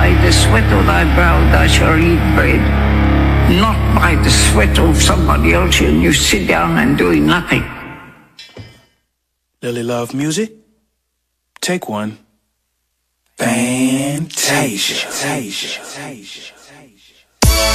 by the sweat of thy brow thou shalt eat bread, not by the sweat of somebody else, and you sit down and doing nothing. Lily Love Music? Take one. Fantasia.